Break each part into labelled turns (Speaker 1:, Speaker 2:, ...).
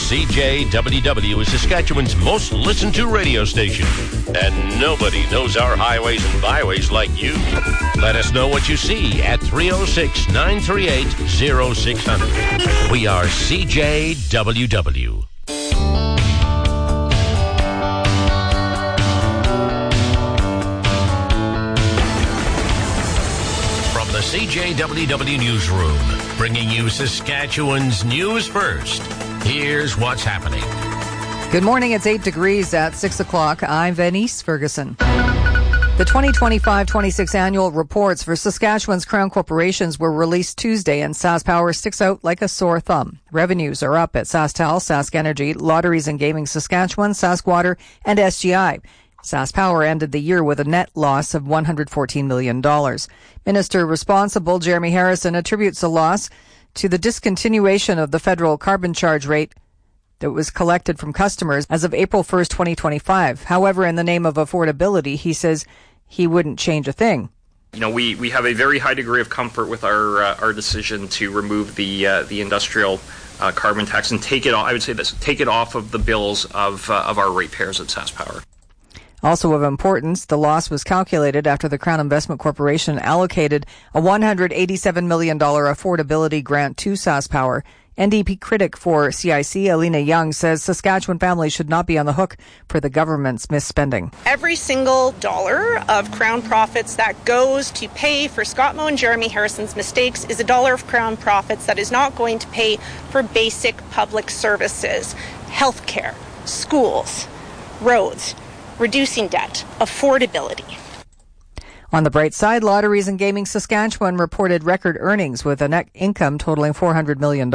Speaker 1: CJWW is Saskatchewan's most listened to radio station. And nobody knows our highways and byways like you. Let us know what you see at 306-938-0600. We are CJWW. From the CJWW Newsroom, bringing you Saskatchewan's news first. Here's what's happening.
Speaker 2: Good morning. It's 8 degrees at 6 o'clock. I'm Venice Ferguson. The 2025-26 annual reports for Saskatchewan's Crown corporations were released Tuesday, and SaskPower sticks out like a sore thumb. Revenues are up at SaskTel, Sask Energy, Lotteries and Gaming Saskatchewan, SaskWater, and SGI. SaskPower ended the year with a net loss of $114 million. Minister responsible, Jeremy Harrison, attributes the loss to the discontinuation of the federal carbon charge rate that was collected from customers as of April 1st, 2025. However, in the name of affordability, he says he wouldn't change a thing.
Speaker 3: You know, we have a very high degree of comfort with our decision to remove the industrial carbon tax and take it off. I would say this: take it off of the bills of our ratepayers at SaskPower.
Speaker 2: Also of importance, the loss was calculated after the Crown Investment Corporation allocated a $187 million affordability grant to SaskPower. NDP critic for CIC, Alina Young, says Saskatchewan families should not be on the hook for the government's misspending.
Speaker 4: Every single dollar of Crown profits that goes to pay for Scott Moe and Jeremy Harrison's mistakes is a dollar of Crown profits that is not going to pay for basic public services, healthcare, schools, roads, reducing debt, affordability.
Speaker 2: On the bright side, Lotteries and Gaming Saskatchewan reported record earnings with a net income totaling $400 million.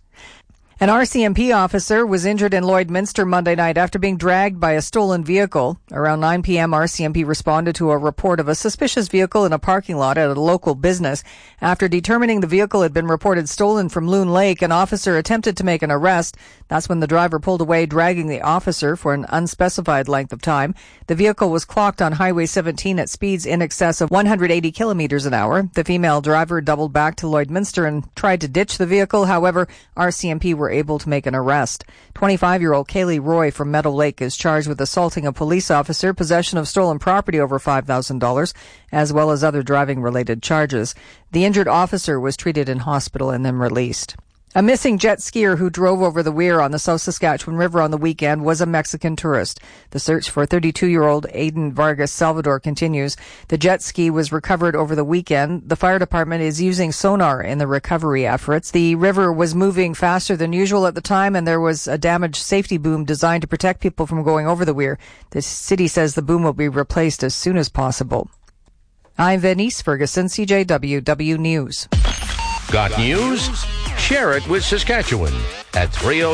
Speaker 2: An RCMP officer was injured in Lloydminster Monday night after being dragged by a stolen vehicle. Around 9 p.m., RCMP responded to a report of a suspicious vehicle in a parking lot at a local business. After determining the vehicle had been reported stolen from Loon Lake, an officer attempted to make an arrest. That's when the driver pulled away, dragging the officer for an unspecified length of time. The vehicle was clocked on Highway 17 at speeds in excess of 180 kilometers an hour. The female driver doubled back to Lloydminster and tried to ditch the vehicle. However, RCMP were able to make an arrest. 25-year-old Kaylee Roy from Meadow Lake is charged with assaulting a police officer, possession of stolen property over $5,000, as well as other driving-related charges. The injured officer was treated in hospital and then released. A missing jet skier who drove over the weir on the South Saskatchewan River on the weekend was a Mexican tourist. The search for 32-year-old Aiden Vargas Salvador continues. The jet ski was recovered over the weekend. The fire department is using sonar in the recovery efforts. The river was moving faster than usual at the time, and there was a damaged safety boom designed to protect people from going over the weir. The city says the boom will be replaced as soon as possible. I'm Venice Ferguson, CJWW News.
Speaker 1: Got news? Share it with Saskatchewan at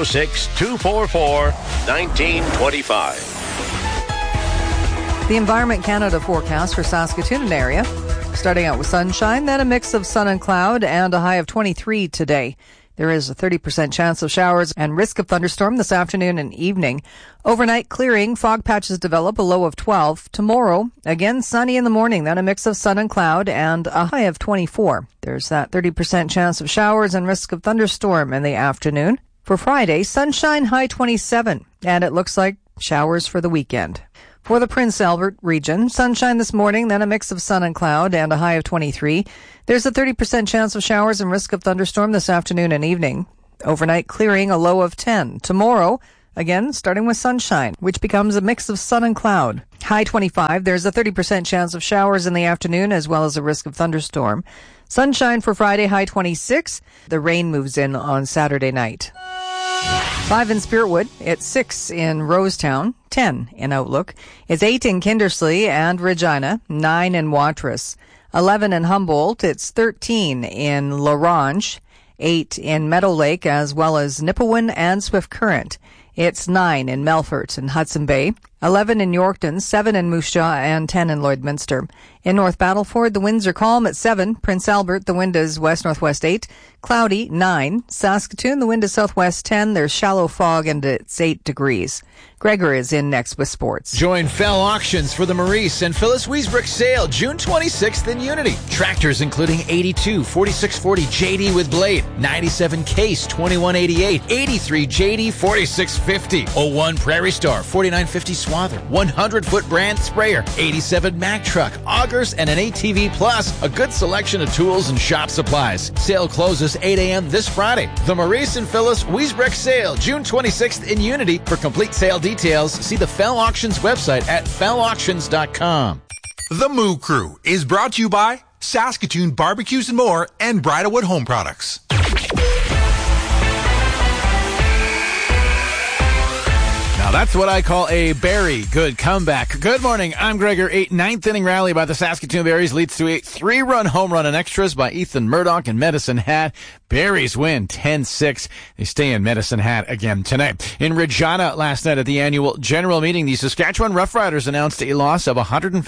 Speaker 1: 306-244-1925.
Speaker 2: The Environment Canada forecast for Saskatoon and area. Starting out with sunshine, then a mix of sun and cloud, and a high of 23 today. There is a 30% chance of showers and risk of thunderstorm this afternoon and evening. Overnight clearing, fog patches develop, a low of 12. Tomorrow, again sunny in the morning, then a mix of sun and cloud, and a high of 24. There's that 30% chance of showers and risk of thunderstorm in the afternoon. For Friday, sunshine, high 27, and it looks like showers for the weekend. For the Prince Albert region, sunshine this morning, then a mix of sun and cloud, and a high of 23. There's a 30% chance of showers and risk of thunderstorm this afternoon and evening. Overnight clearing, a low of 10. Tomorrow, again, starting with sunshine, which becomes a mix of sun and cloud. High 25. There's a 30% chance of showers in the afternoon, as well as a risk of thunderstorm. Sunshine for Friday, high 26. The rain moves in on Saturday night. 5 in Spiritwood, it's 6 in Rosetown, 10 in Outlook. It's 8 in Kindersley and Regina, 9 in Watrous. 11 in Humboldt, it's 13 in La Ronge, 8 in Meadow Lake, as well as Nipawin and Swift Current. It's 9 in Melfort and Hudson Bay, 11 in Yorkton, 7 in Moose Jaw, and 10 in Lloydminster. In North Battleford, the winds are calm at 7. Prince Albert, the wind is west-northwest 8. Cloudy, 9. Saskatoon, the wind is southwest 10. There's shallow fog and it's 8 degrees. Gregor is in next with sports.
Speaker 5: Join Fell Auctions for the Maurice and Phyllis Wiesbrook sale June 26th in Unity. Tractors including 82 4640 JD with blade, 97 Case 2188, 83 JD 4650, 01 Prairie Star 4950 Swather, 100-foot brand sprayer, 87 Mack truck, augers, and an ATV plus, a good selection of tools and shop supplies. Sale closes 8 a.m. this Friday. The Maurice and Phyllis Wiesbrook sale June 26th in Unity. For complete sale details, see the Fell Auctions website at fellauctions.com.
Speaker 6: The Moo Crew is brought to you by Saskatoon Barbecues and More and Bridalwood Home Products.
Speaker 5: Now that's what I call a very good comeback. Good morning, I'm Gregor. A ninth inning rally by the Saskatoon Berries leads to a 3-run home run in extras by Ethan Murdoch and Medicine Hat. Berries win 10-6. They stay in Medicine Hat again tonight. In Regina last night at the annual general meeting, the Saskatchewan Roughriders announced a loss of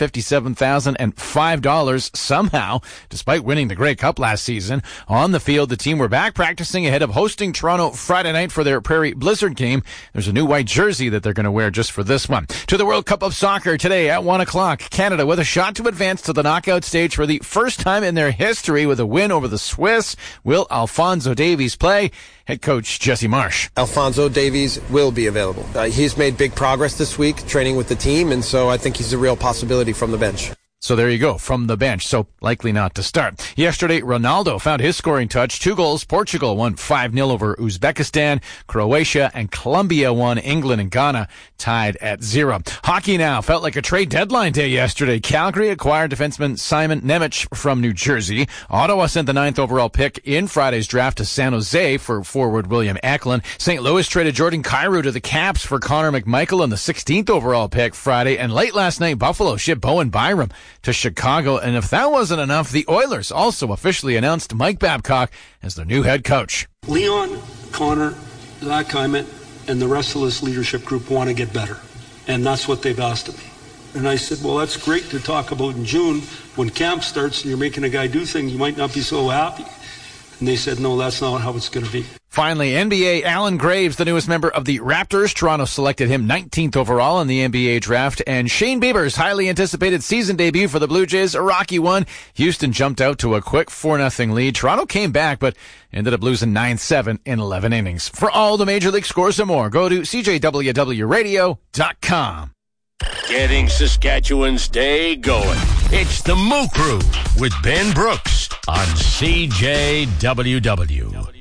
Speaker 5: $157,005 somehow, despite winning the Grey Cup last season. On the field, the team were back practicing ahead of hosting Toronto Friday night for their Prairie Blizzard game. There's a new white jersey that they're going to wear just for this one. To the World Cup of Soccer today at 1 o'clock. Canada with a shot to advance to the knockout stage for the first time in their history with a win over the Swiss. Will Alphonso Davies play? Head coach Jesse Marsh.
Speaker 7: Alphonso Davies will be available. He's made big progress this week training with the team, and so I think he's a real possibility from the bench.
Speaker 5: So there you go, from the bench, so likely not to start. Yesterday, Ronaldo found his scoring touch. 2 goals. Portugal won 5-0 over Uzbekistan. Croatia and Colombia won. England and Ghana tied at 0. Hockey now. Felt like a trade deadline day yesterday. Calgary acquired defenseman Simon Nemec from New Jersey. Ottawa sent the 9th overall pick in Friday's draft to San Jose for forward William Eklund. St. Louis traded Jordan Kyrou to the Caps for Connor McMichael and the 16th overall pick Friday. And late last night, Buffalo shipped Bowen Byram to Chicago. And if that wasn't enough, the Oilers also officially announced Mike Babcock as their new head coach.
Speaker 8: Leon, Connor, Zach Hyman, and the rest of this leadership group want to get better. And that's what they've asked of me. And I said, well, that's great to talk about in June. When camp starts and you're making a guy do things, you might not be so happy. And they said, no, that's not how it's going to be.
Speaker 5: Finally, NBA, Alan Graves, the newest member of the Raptors. Toronto selected him 19th overall in the NBA draft. And Shane Bieber's highly anticipated season debut for the Blue Jays, a rocky one. Houston jumped out to a quick 4-0 lead. Toronto came back, but ended up losing 9-7 in 11 innings. For all the Major League scores and more, go to CJWWRadio.com.
Speaker 1: Getting Saskatchewan's day going. It's the Moo Crew with Ben Brooks on CJWW.